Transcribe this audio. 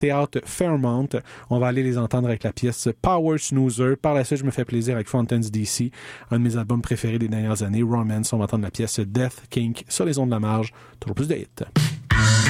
Théâtre Fairmount. On va aller les entendre avec la pièce Power Snoozer. Par la suite, je me fais plaisir avec Fountains DC, un de mes albums préférés des dernières années, Romance. On va entendre la pièce Death Kink sur les ondes de la marge. Toujours plus de hits.